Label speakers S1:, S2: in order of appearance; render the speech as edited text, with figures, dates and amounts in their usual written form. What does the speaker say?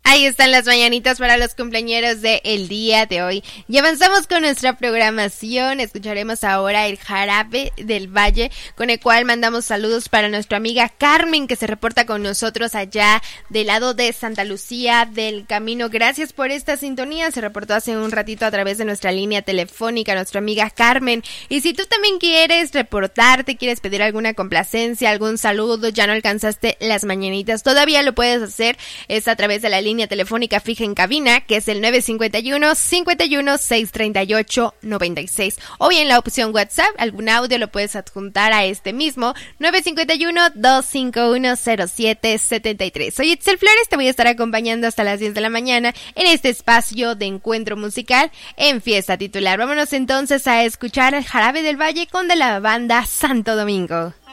S1: Ahí están las mañanitas para los cumpleañeros del día de hoy. Y avanzamos con nuestra programación. Escucharemos ahora el Jarabe del Valle, con el cual mandamos saludos para nuestra amiga Carmen, que se reporta con nosotros allá del lado de Santa Lucía del Camino. Gracias por esta sintonía. Se reportó hace un ratito a través de nuestra línea telefónica nuestra amiga Carmen. Y si tú también quieres reportarte, quieres pedir alguna complacencia, algún saludo, ya no alcanzaste las mañanitas, todavía lo puedes hacer. Es a través de la línea telefónica fija en cabina, que es el 951-51-638-96. O bien la opción WhatsApp, algún audio lo puedes adjuntar a este mismo, 951-251-0773. Soy Itzel Flores, te voy a estar acompañando hasta las 10 de la mañana en este espacio de encuentro musical en Fiesta Titular. Vámonos entonces a escuchar el Jarabe del Valle con de la banda Santo Domingo.